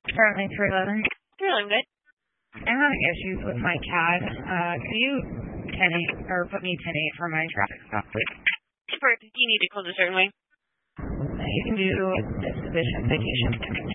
Currently 311. I'm good. I'm having issues with my CAD. Could you 10-8 or put me 10-8 for my traffic stop, please? Do you need to close a certain way? You can do a sufficient vacation.